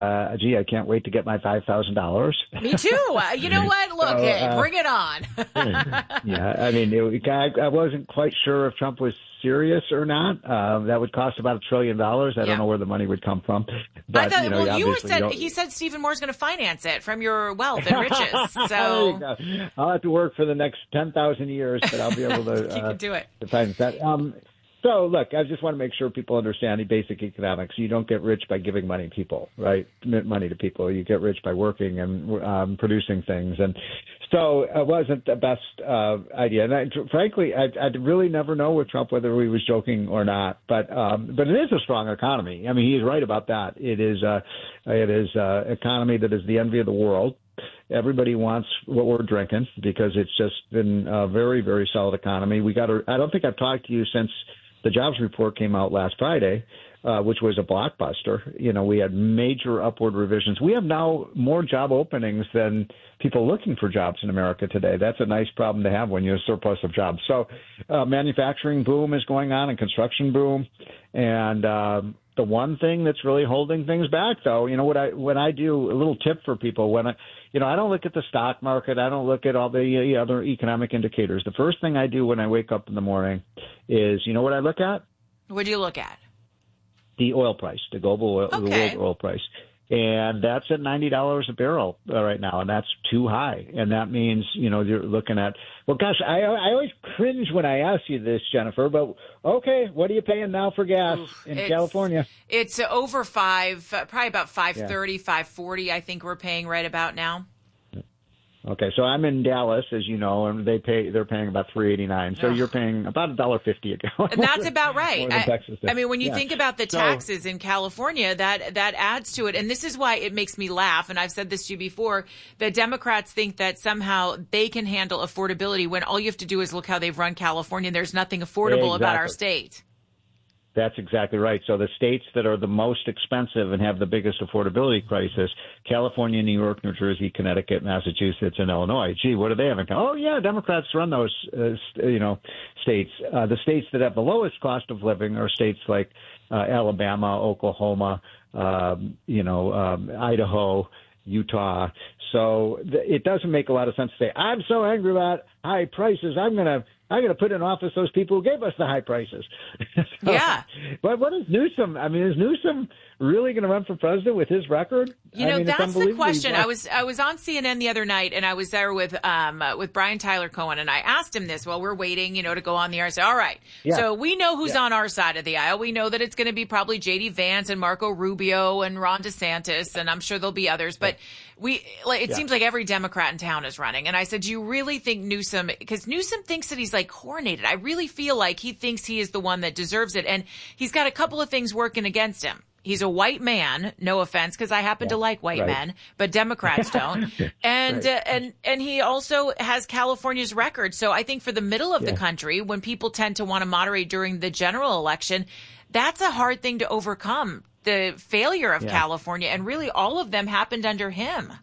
gee, I can't wait to get my $5,000. Me too. You know what? Look, hey, bring it on. Yeah, I mean, I wasn't quite sure if Trump was serious or not. That would cost about $1 trillion. I don't know where the money would come from. But, I thought, he said Stephen Moore's going to finance it from your wealth and riches. So I'll have to work for the next 10,000 years, but I'll be able to you can do it. To finance that. So, look, I just want to make sure people understand the basic economics. You don't get rich by giving money to people, right? Money to people. You get rich by working and producing things. And so it wasn't the best idea. And frankly, I'd really never know with Trump whether he was joking or not. But it is a strong economy. I mean, he's right about that. It is an economy that is the envy of the world. Everybody wants what we're drinking because it's just been a very, very solid economy. I don't think I've talked to you since the jobs report came out last Friday, which was a blockbuster. You know, we had major upward revisions. We have now more job openings than people looking for jobs in America today. That's a nice problem to have when you have a surplus of jobs. So manufacturing boom is going on and construction boom. And the one thing that's really holding things back, though, you know, when I do a little tip for people, I don't look at the stock market. I don't look at all the other economic indicators. The first thing I do when I wake up in the morning is, you know what I look at? What do you look at? The oil price, the global oil, the world oil price. And that's at $90 a barrel right now, and that's too high. And that means, you know, you're looking at, well, gosh, I always cringe when I ask you this, Jennifer, but okay, what are you paying now for gas in California? It's over probably about $5.30, $5.40, I think we're paying right about now. Okay, so I'm in Dallas, as you know, and they're paying about $3.89. So you're paying about $1.50 a gallon. And that's about right. I mean, when you think about the taxes in California, that adds to it. And this is why it makes me laugh. And I've said this to you before, that Democrats think that somehow they can handle affordability when all you have to do is look how they've run California. And there's nothing affordable about our state. That's exactly right. So the states that are the most expensive and have the biggest affordability crisis, California, New York, New Jersey, Connecticut, Massachusetts, and Illinois. Gee, what do they have in common? Oh, yeah, Democrats run those, states. The states that have the lowest cost of living are states like Alabama, Oklahoma, Idaho, Utah. So it doesn't make a lot of sense to say, I'm so angry about high prices, I'm going to put in office those people who gave us the high prices. Yeah. But what is Newsom? I mean, is Newsom really going to run for president with his record? That's the question. I was on CNN the other night, and I was there with Brian Tyler Cohen, and I asked him this while we're waiting, to go on the air. I said, all right, so we know who's on our side of the aisle. We know that it's going to be probably J.D. Vance and Marco Rubio and Ron DeSantis, and I'm sure there'll be others. But it seems like every Democrat in town is running. And I said, do you really think Newsom, because Newsom thinks that he's coronated. I really feel like he thinks he is the one that deserves it. And he's got a couple of things working against him. He's a white man, no offense, because I happen to like white men, but Democrats don't. And and he also has California's record. So I think for the middle of the country, when people tend to want to moderate during the general election, that's a hard thing to overcome. The failure of California, and really all of them happened under him.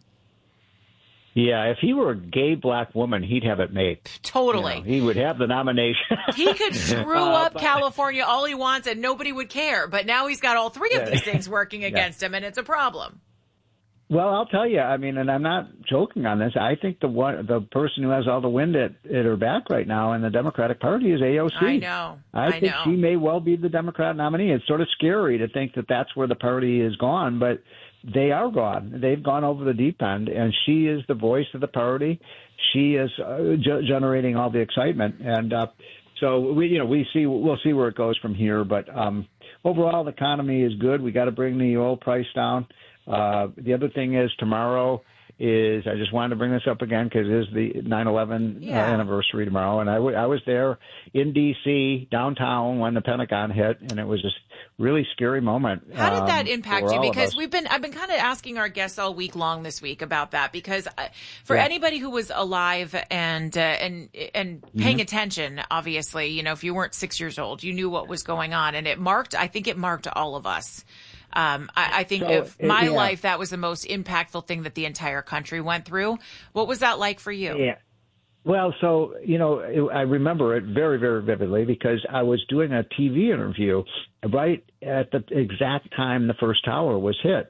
Yeah, if he were a gay black woman, he'd have it made. Totally. He would have the nomination. He could screw up California all he wants and nobody would care. But now he's got all three of these things working against him, and it's a problem. Well, I'll tell you, and I'm not joking on this, I think the person who has all the wind at her back right now in the Democratic Party is AOC. I know. I think she may well be the Democrat nominee. It's sort of scary to think that that's where the party is gone, but they are gone. They've gone over the deep end, and she is the voice of the party. She is generating all the excitement, and so we'll see where it goes from here. But overall, the economy is good. We got to bring the oil price down. The other thing is tomorrow is, I just wanted to bring this up again because it is the 9/11 anniversary tomorrow. And I was there in D.C., downtown, when the Pentagon hit, and it was just really scary moment. How did that impact you? Because I've been kind of asking our guests all week long this week about that, because for anybody who was alive and paying attention, obviously, if you weren't 6 years old, you knew what was going on, and I think it marked all of us. I think of my life, that was the most impactful thing that the entire country went through. What was that like for you? Yeah. Well, so, I remember it very, very vividly because I was doing a TV interview right at the exact time the first tower was hit.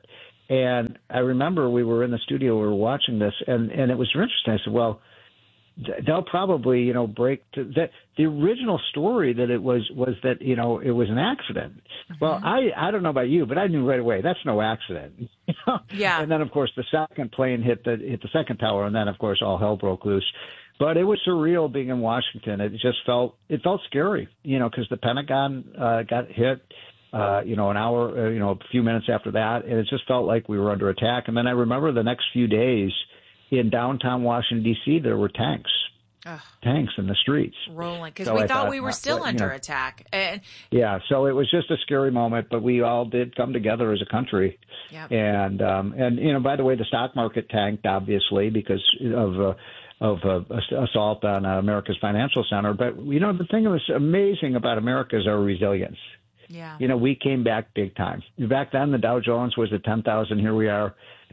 And I remember we were in the studio, we were watching this, and it was interesting. I said, well, they'll probably, break that. The original story that it was that, it was an accident. Mm-hmm. Well, I don't know about you, but I knew right away that's no accident. Yeah. And then, of course, the second plane hit the second tower, and then, of course, all hell broke loose. But it was surreal being in Washington. It felt scary, because the Pentagon got hit. An hour, a few minutes after that, and it just felt like we were under attack. And then I remember the next few days in downtown Washington, D.C., there were tanks in the streets. Rolling, because we thought we were still under attack. Yeah, so it was just a scary moment, but we all did come together as a country. Yep. And by the way, the stock market tanked, obviously, because of assault on America's financial center. But, the thing that was amazing about America is our resilience. Yeah. We came back big time. Back then, the Dow Jones was at 10,000. Here we are,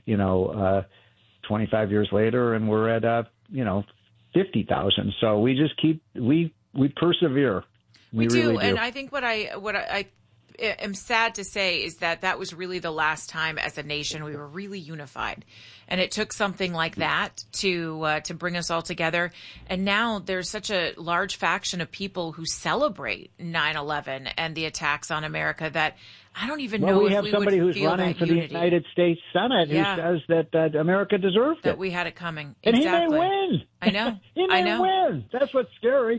25 years later, and we're at, 50,000. So we just we persevere. We really do. And I think what I am sad to say is that was really the last time as a nation we were really unified. And it took something like that to bring us all together. And now there's such a large faction of people who celebrate 9/11 and the attacks on America that I don't even know if we would feel that unity. We have somebody who's running for the United States Senate who says that America deserved it. That we had it coming. And exactly. he may win. I know. He may win. That's what's scary.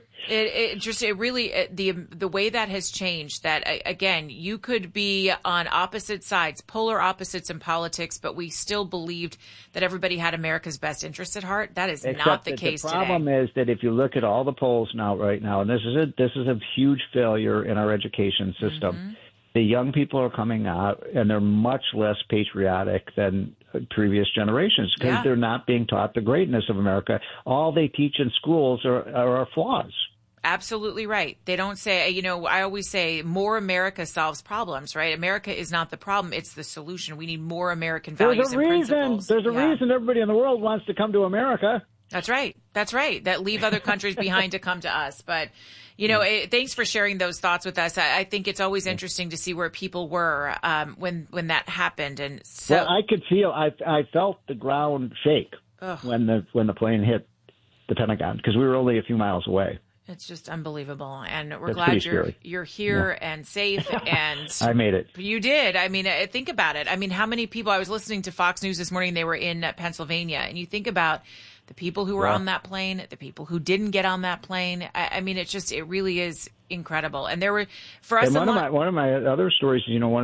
The way that has changed, that again, you could be on opposite sides, polar opposites in politics, but we still believed that everybody had America's best interest at heart. That is not the case today. The problem is that if you look at all the polls right now, and this is a huge failure in our education system. Mm-hmm. The young people are coming out, and they're much less patriotic than previous generations because they're not being taught the greatness of America. All they teach in schools are our flaws. Absolutely right. They don't say, I always say more America solves problems, right? America is not the problem. It's the solution. We need more American values and principles. There's a reason everybody in the world wants to come to America. That's right. That leave other countries behind to come to us. But, thanks for sharing those thoughts with us. I think it's always interesting to see where people were when that happened. And so, well, I could feel, I felt the ground shake when the plane hit the Pentagon because we were only a few miles away. It's just unbelievable, and we're glad you're here and safe. And I made it. You did. I mean, think about it. I mean, how many people? I was listening to Fox News this morning. They were in Pennsylvania, and you think about the people who were on that plane, the people who didn't get on that plane. I mean, it really is incredible. And there were, for us, one of my other stories,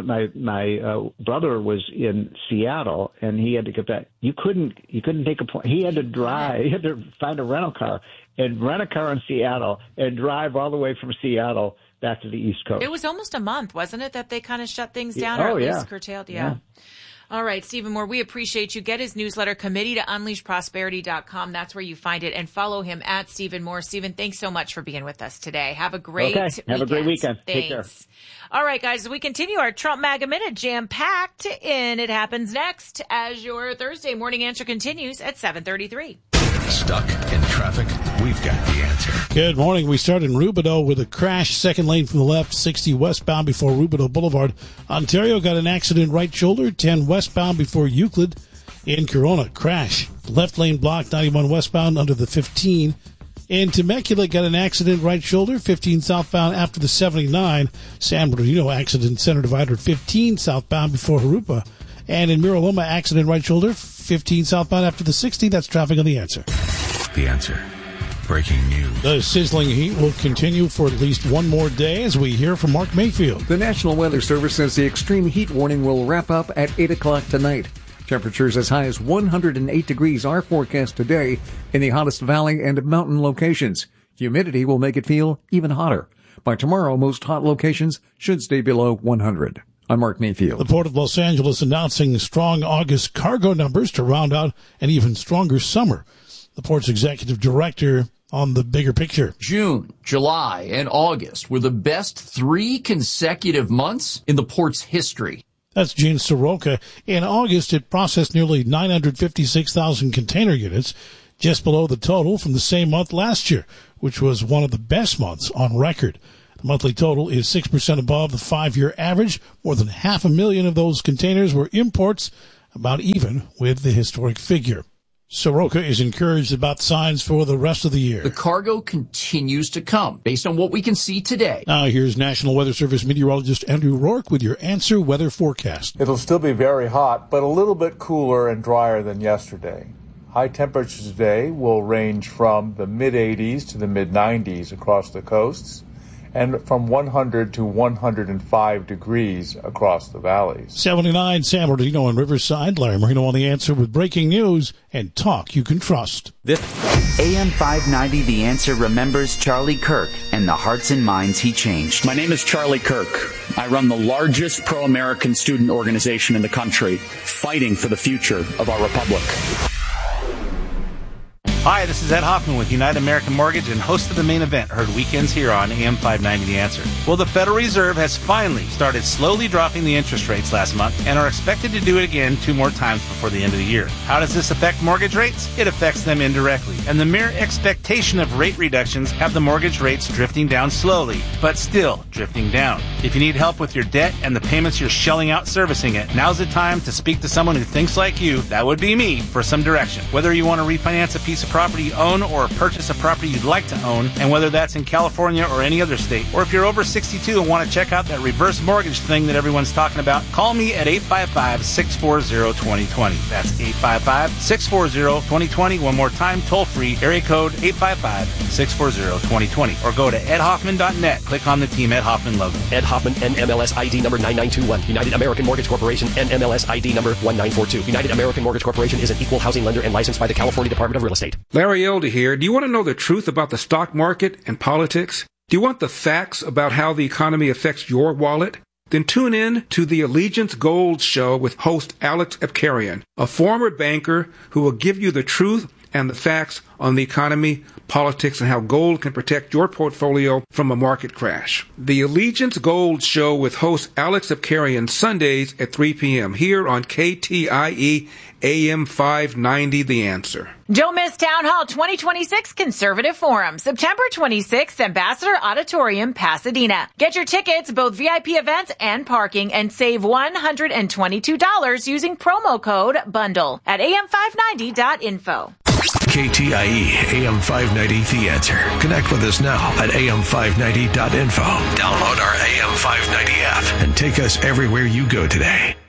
my brother was in Seattle and he had to get back. You couldn't take a plane. He had to drive. He had to find a rental car and rent a car in Seattle and drive all the way from Seattle back to the East Coast. It was almost a month, wasn't it, that they kind of shut things down or at least curtailed? Yeah. All right, Stephen Moore, we appreciate you. Get his newsletter, committee to unleashprosperity.com. That's where you find it. And follow him at Stephen Moore. Stephen, thanks so much for being with us today. Have a great weekend. Have a great weekend. Thanks. Take care. All right, guys, as we continue our Trump MAGA Minute, jam-packed, and it happens next as your Thursday morning answer continues at 7:33. Stuck in traffic? We've got the answer. Good morning. We start in Rubidoux with a crash, second lane from the left, 60 westbound before Rubidoux Boulevard. Ontario got an accident right shoulder, 10 westbound before Euclid. In Corona, crash, left lane blocked, 91 westbound under the 15. In Temecula, got an accident right shoulder, 15 southbound after the 79. San Bernardino, accident center divider, 15 southbound before Jurupa. And in Miraloma, accident right shoulder, 15 southbound after the 60. That's traffic on The Answer. The Answer. Breaking news. The sizzling heat will continue for at least one more day as we hear from Mark Mayfield. The National Weather Service says the extreme heat warning will wrap up at 8 o'clock tonight. Temperatures as high as 108 degrees are forecast today in the hottest valley and mountain locations. Humidity will make it feel even hotter. By tomorrow, most hot locations should stay below 100. I'm Mark Mayfield. The Port of Los Angeles announcing strong August cargo numbers to round out an even stronger summer. The port's executive director on the bigger picture. June, July, and August were the best 3 consecutive months in the port's history. That's Gene Soroka. In August, it processed nearly 956,000 container units, just below the total from the same month last year, which was one of the best months on record. The monthly total is 6% above the 5-year average. More than 500,000 of those containers were imports, about even with the historic figure. Soroka is encouraged about signs for the rest of the year. The cargo continues to come based on what we can see today. Now here's National Weather Service meteorologist Andrew Rourke with your Answer Weather forecast. It'll still be very hot, but a little bit cooler and drier than yesterday. High temperatures today will range from the mid-80s to the mid-90s across the coasts, and from 100 to 105 degrees across the valleys. 79, San Bernardino and Riverside. Larry Marino on The Answer with breaking news and talk you can trust. AM 590, The Answer remembers Charlie Kirk and the hearts and minds he changed. My name is Charlie Kirk. I run the largest pro-American student organization in the country, fighting for the future of our republic. Hi, this is Ed Hoffman with United American Mortgage and host of The Main Event, heard weekends here on AM 590 The Answer. Well, the Federal Reserve has finally started slowly dropping the interest rates last month and are expected to do it again 2 more times before the end of the year. How does this affect mortgage rates? It affects them indirectly, and the mere expectation of rate reductions have the mortgage rates drifting down slowly, but still drifting down. If you need help with your debt and the payments you're shelling out servicing it, now's the time to speak to someone who thinks like you, that would be me, for some direction. Whether you want to refinance a piece of property you own or purchase a property you'd like to own, and whether that's in California or any other state, or if you're over 62 and want to check out that reverse mortgage thing that everyone's talking about, call me at 855-640-2020. That's 855-640-2020. One more time, toll free, area code 855-640-2020. Or go to edhoffman.net. Click on the Team Ed Hoffman logo. Ed Hoffman, NMLS ID number 9921. United American Mortgage Corporation, NMLS ID number 1942. United American Mortgage Corporation is an equal housing lender and licensed by the California Department of Real Estate. Larry Elder here. Do you want to know the truth about the stock market and politics? Do you want the facts about how the economy affects your wallet? Then tune in to the Allegiance Gold Show with host Alex Epkarian, a former banker who will give you the truth and the facts on the economy, politics, and how gold can protect your portfolio from a market crash. The Allegiance Gold Show with host Alex Epkarian, Sundays at 3 p.m. here on KTIE AM 590, The Answer. Don't miss Town Hall 2026 Conservative Forum, September 26th, Ambassador Auditorium, Pasadena. Get your tickets, both VIP events and parking, and save $122 using promo code BUNDLE at am590.info. KTIE AM 590 The Answer. Connect with us now at am590.info. Download our AM 590 app and take us everywhere you go today.